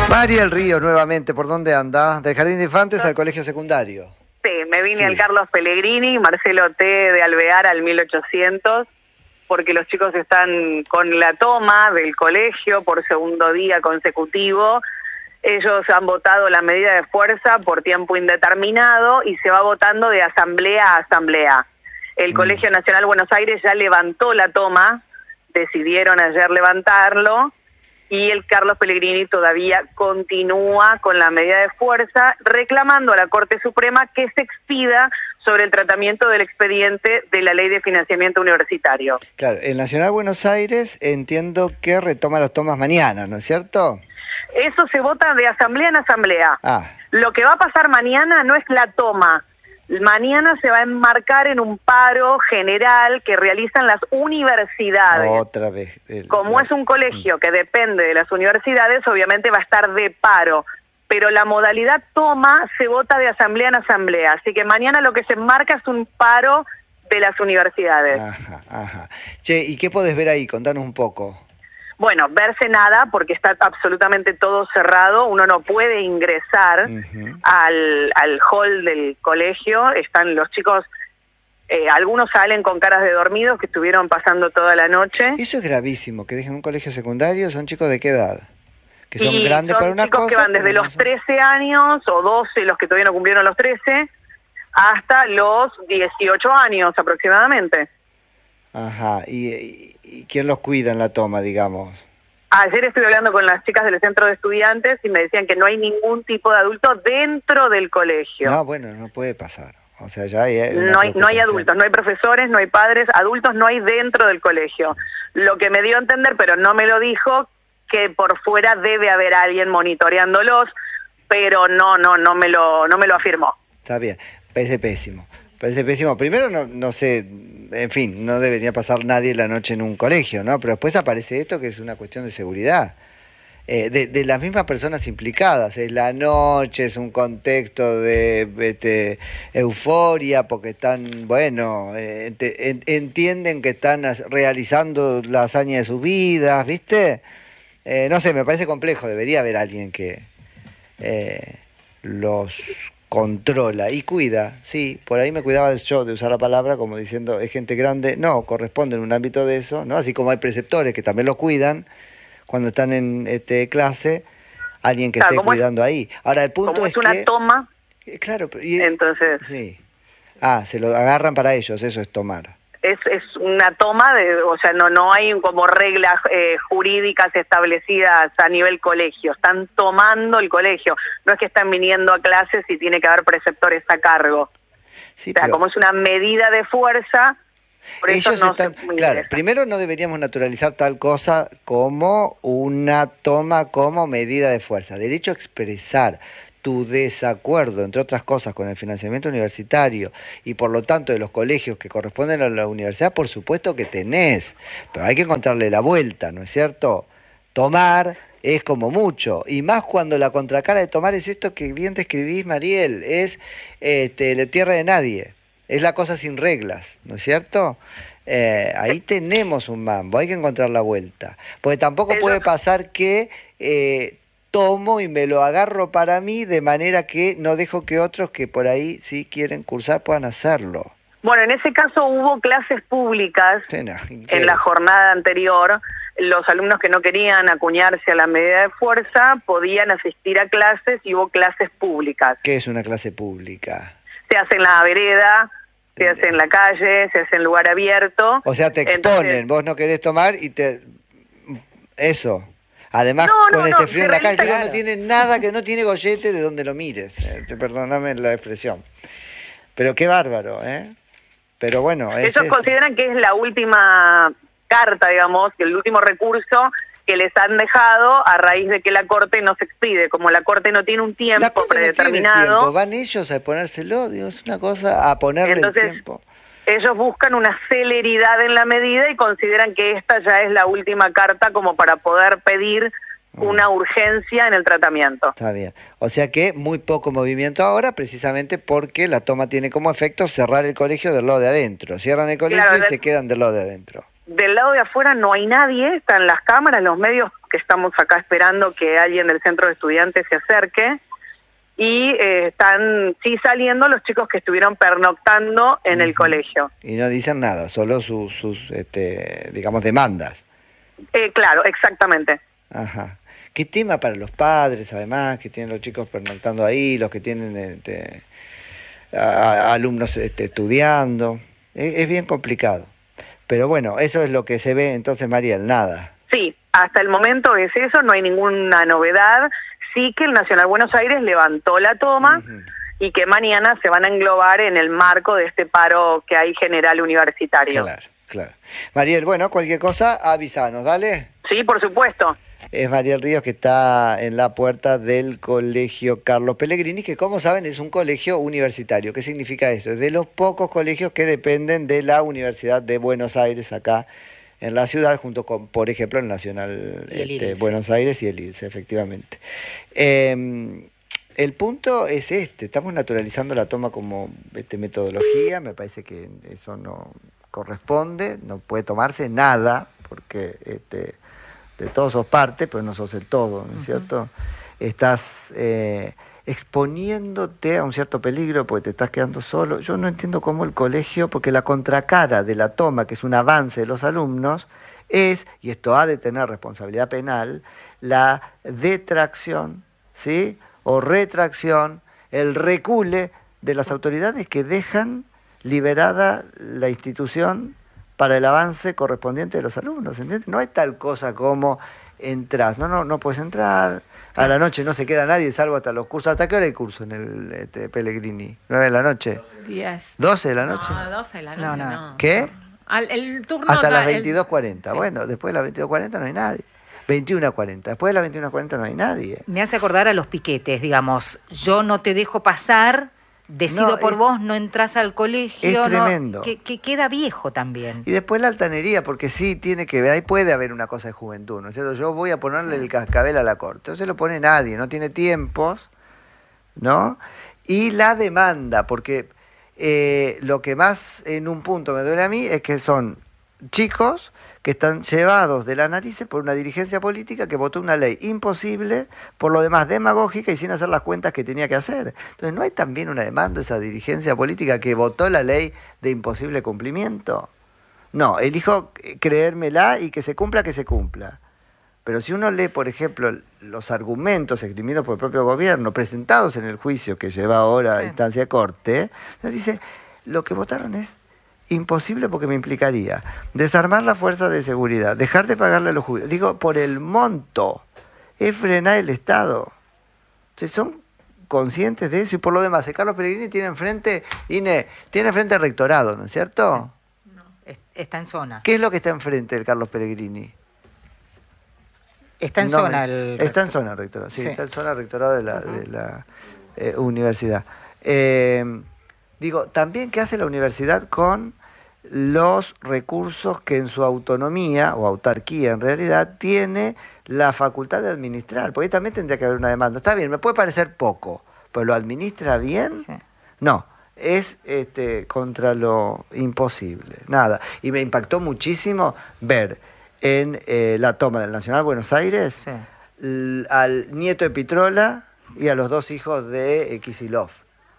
Mariel Río, nuevamente, ¿por dónde anda? Del Jardín de Infantes al colegio secundario. Sí, me vine al Carlos Pellegrini, Marcelo T. de Alvear al 1800, porque los chicos están con la toma del colegio por segundo día consecutivo. Ellos han votado la medida de fuerza por tiempo indeterminado y se va votando de asamblea a asamblea. El Colegio Nacional Buenos Aires ya levantó la toma, decidieron ayer levantarlo, y el Carlos Pellegrini todavía continúa con la medida de fuerza, reclamando a la Corte Suprema que se expida sobre el tratamiento del expediente de la Ley de Financiamiento Universitario. Claro, el Nacional Buenos Aires entiendo que retoma las tomas mañana, ¿no es cierto? Eso se vota de asamblea en asamblea. Ah. Lo que va a pasar mañana no es la toma. Mañana se va a enmarcar en un paro general que realizan las universidades. Otra vez. Como es un colegio que depende de las universidades, obviamente va a estar de paro. Pero la modalidad toma se vota de asamblea en asamblea. Así que mañana lo que se enmarca es un paro de las universidades. Ajá, ajá. Che, ¿y qué podés ver ahí? Contanos un poco. Bueno, verse nada porque está absolutamente todo cerrado, uno no puede ingresar al hall del colegio, están los chicos, algunos salen con caras de dormidos que estuvieron pasando toda la noche. Eso es gravísimo, que dejen un colegio secundario, ¿son chicos de qué edad? Que son y grandes son para una chicos cosa. Que van desde los 13 años o 12, los que todavía no cumplieron los 13, hasta los 18 años aproximadamente. Ajá, ¿y quién los cuida en la toma, digamos? Ayer estuve hablando con las chicas del centro de estudiantes y me decían que no hay ningún tipo de adulto dentro del colegio. No, bueno, no puede pasar. O sea, ya hay no hay adultos, no hay profesores, no hay padres, adultos no hay dentro del colegio. Lo que me dio a entender, pero no me lo dijo, que por fuera debe haber alguien monitoreándolos, pero no me lo afirmó. Está bien, parece pésimo. Parece pésimo. Primero, no sé, en fin, no debería pasar nadie la noche en un colegio, ¿no? Pero después aparece esto que es una cuestión de seguridad. De las mismas personas implicadas. Es la noche, es un contexto de euforia, porque están, bueno, entienden que están realizando la hazaña de sus vidas, ¿viste? No sé, me parece complejo. Debería haber alguien que los controla y cuida. Sí, por ahí me cuidaba yo de usar la palabra como diciendo es gente grande. No, corresponde en un ámbito de eso, ¿no? Así como hay preceptores que también los cuidan cuando están en clase, alguien que esté cuidando ahí. Ahora, el punto es una toma. Claro, entonces sí. Se lo agarran para ellos, eso es tomar. Es una toma, o sea, no hay como reglas jurídicas establecidas a nivel colegio, están tomando el colegio, no es que están viniendo a clases y tiene que haber preceptores a cargo. Sí, o sea, como es una medida de fuerza, por eso ellos no están, se claro, primero no deberíamos naturalizar tal cosa como una toma como medida de fuerza, derecho a expresar tu desacuerdo, entre otras cosas, con el financiamiento universitario y por lo tanto de los colegios que corresponden a la universidad, por supuesto que tenés, pero hay que encontrarle la vuelta, ¿no es cierto? Tomar es como mucho, y más cuando la contracara de tomar es esto que bien describís, Mariel, es la tierra de nadie, es la cosa sin reglas, ¿no es cierto? Ahí tenemos un mambo, hay que encontrar la vuelta, porque tampoco puede pasar que tomo y me lo agarro para mí de manera que no dejo que otros que por ahí sí quieren cursar puedan hacerlo. Bueno, en ese caso hubo clases públicas en la jornada anterior. Los alumnos que no querían acuñarse a la medida de fuerza podían asistir a clases y hubo clases públicas. ¿Qué es una clase pública? Se hace en la vereda, se hace en la calle, se hace en lugar abierto. O sea, te exponen, vos no querés tomar y eso. Además, con este frío en la calle, no tiene nada, que no tiene gollete de donde lo mires. Perdóname la expresión. Pero qué bárbaro, ¿eh? Pero bueno, ellos consideran que es la última carta, digamos, que el último recurso que les han dejado a raíz de que la Corte no se expide. Como la Corte no tiene un tiempo predeterminado. No tiene tiempo. Van ellos a ponérselo, digo, es una cosa a ponerle el tiempo. Ellos buscan una celeridad en la medida y consideran que esta ya es la última carta como para poder pedir una urgencia en el tratamiento. Está bien. O sea que muy poco movimiento ahora, precisamente porque la toma tiene como efecto cerrar el colegio del lado de adentro. Cierran el colegio y se quedan del lado de adentro. Del lado de afuera no hay nadie, están las cámaras, los medios que estamos acá esperando que alguien del centro de estudiantes se acerque. Y están sí saliendo los chicos que estuvieron pernoctando en el colegio. Y no dicen nada, solo sus digamos, demandas. Claro, exactamente. Ajá. ¿Qué tema para los padres, además, que tienen los chicos pernoctando ahí, los que tienen alumnos estudiando? Es bien complicado. Pero bueno, eso es lo que se ve entonces, Mariel, nada. Sí, hasta el momento es eso, no hay ninguna novedad. Sí que el Nacional Buenos Aires levantó la toma y que mañana se van a englobar en el marco de este paro que hay general universitario. Claro, claro. Mariel, bueno, cualquier cosa, avísanos, ¿dale? Sí, por supuesto. Es Mariel Ríos, que está en la puerta del Colegio Carlos Pellegrini, que como saben es un colegio universitario. ¿Qué significa eso? Es de los pocos colegios que dependen de la Universidad de Buenos Aires acá en la ciudad, junto con, por ejemplo, el Nacional Buenos Aires y el ILS, efectivamente. El punto es estamos naturalizando la toma como metodología, me parece que eso no corresponde, no puede tomarse nada, porque de todo sos parte, pero no sos el todo, ¿no es cierto? Estás exponiéndote a un cierto peligro porque te estás quedando solo. Yo no entiendo cómo el colegio, porque la contracara de la toma, que es un avance de los alumnos, es, y esto ha de tener responsabilidad penal, la detracción, ¿sí? O retracción, el recule de las autoridades que dejan liberada la institución para el avance correspondiente de los alumnos, ¿entiendes? No hay tal cosa como entras, no puedes entrar, a la noche no se queda nadie, salvo hasta los cursos. ¿Hasta qué hora hay curso en el Pellegrini? ¿9 de la noche? 10. ¿12 de la noche? No, 12 de la noche no. ¿Qué? El turno hasta las 22:40. Sí. Bueno, después de las 22:40 no hay nadie. 21:40. Después de las 21:40 no hay nadie. Me hace acordar a los piquetes, digamos, yo no te dejo pasar, decido por vos, no entras al colegio. Es tremendo. No, que queda viejo también. Y después la altanería, porque sí tiene que ver, ahí puede haber una cosa de juventud, ¿no es cierto? Yo voy a ponerle el cascabel a la corte, no se lo pone nadie, no tiene tiempos, ¿no? Y la demanda, porque lo que más en un punto me duele a mí es que son chicos que están llevados de la nariz por una dirigencia política que votó una ley imposible, por lo demás demagógica y sin hacer las cuentas que tenía que hacer. Entonces, ¿no hay también una demanda de esa dirigencia política que votó la ley de imposible cumplimiento? No, elijo creérmela y que se cumpla, Pero si uno lee, por ejemplo, los argumentos esgrimidos por el propio gobierno, presentados en el juicio que lleva ahora a instancia de corte, nos dice, lo que votaron es imposible porque me implicaría desarmar la fuerza de seguridad, dejar de pagarle a los jubilados. Digo, por el monto, es frenar el Estado. Entonces son conscientes de eso y por lo demás, el Carlos Pellegrini tiene enfrente, tiene enfrente el rectorado, ¿no es cierto? Sí. No. Está en zona. ¿Qué es lo que está enfrente del Carlos Pellegrini? Está en zona Está en zona el rectorado, sí, está en zona el rectorado de la universidad. Digo, también qué hace la universidad con los recursos que en su autonomía o autarquía en realidad tiene la facultad de administrar, porque ahí también tendría que haber una demanda. Está bien, me puede parecer poco, pero ¿lo administra bien? Sí. No, es contra lo imposible, nada. Y me impactó muchísimo ver en la toma del Nacional Buenos Aires al nieto de Pitrola y a los 2 hijos de Kicillof,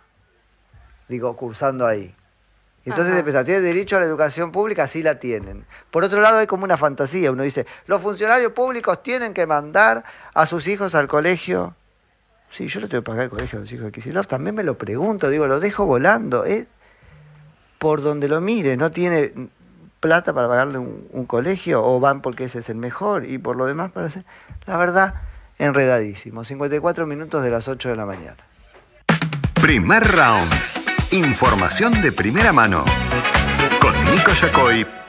digo, cursando ahí. Entonces empezás, ¿tiene derecho a la educación pública? Sí la tienen. Por otro lado hay como una fantasía, uno dice, los funcionarios públicos tienen que mandar a sus hijos al colegio. Sí, yo le tengo que pagar el colegio a los hijos de Kicillof, también me lo pregunto, digo, lo dejo volando, por donde lo mire, no tiene plata para pagarle un colegio, o van porque ese es el mejor, y por lo demás parece, la verdad, enredadísimo. 54 minutos de las 8 de la mañana. Primer round. Información de primera mano con Nico Yacoy